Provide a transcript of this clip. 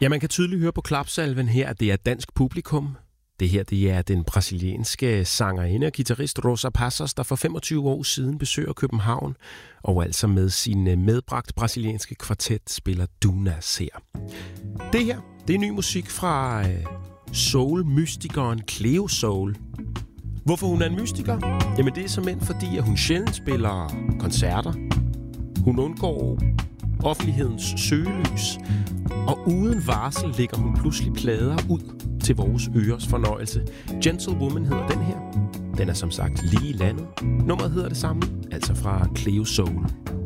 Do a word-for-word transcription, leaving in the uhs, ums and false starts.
Ja, man kan tydeligt høre på klapsalven her, at det er dansk publikum. Det her det er den brasilianske sangerinde og guitarist Rosa Passos, der for femogtyve år siden besøger København, og altså med sin medbragt brasilianske kvartet spiller Dunas her. Det her, det er ny musik fra soul-mystikeren Cleo Soul. Hvorfor hun er en mystiker? Jamen det er simpelthen fordi, at hun sjældent spiller koncerter. Hun undgår offentlighedens søgelys, og uden varsel lægger hun pludselig plader ud til vores ørers fornøjelse. Gentlewoman hedder den her. Den er som sagt lige i landet. Nummeret hedder det samme, altså fra Cleo Soul.